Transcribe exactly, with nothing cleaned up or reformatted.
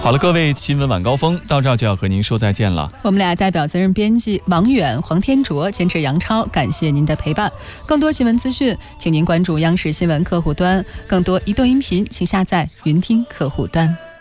好了，各位，新闻晚高峰到这就要和您说再见了。 我们俩代表责任编辑王远、黄天卓，监制杨超，感谢您的陪伴。更多新闻资讯，请您关注央视新闻客户端。更多移动音频，请下载云听客户端。